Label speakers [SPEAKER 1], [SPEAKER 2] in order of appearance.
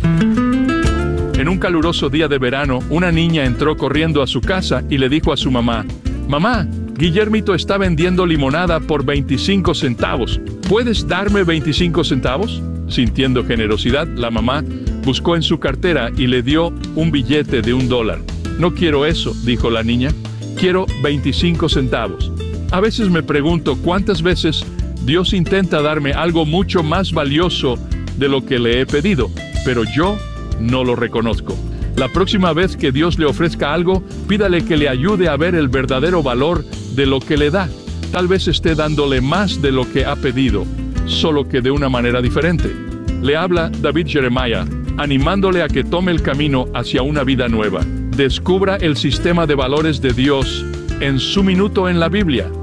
[SPEAKER 1] En un caluroso día de verano, una niña entró corriendo a su casa y le dijo a su mamá: «Mamá, Guillermito está vendiendo limonada por 25 centavos. ¿Puedes darme 25 centavos?» Sintiendo generosidad, la mamá buscó en su cartera y le dio un billete de $1. «No quiero eso», dijo la niña. «Quiero 25 centavos». A veces me pregunto cuántas veces Dios intenta darme algo mucho más valioso de lo que le he pedido, pero yo no lo reconozco. La próxima vez que Dios le ofrezca algo, pídale que le ayude a ver el verdadero valor de lo que le da. Tal vez esté dándole más de lo que ha pedido, solo que de una manera diferente. Le habla David Jeremiah, animándole a que tome el camino hacia una vida nueva. Descubra el sistema de valores de Dios en su minuto en la Biblia.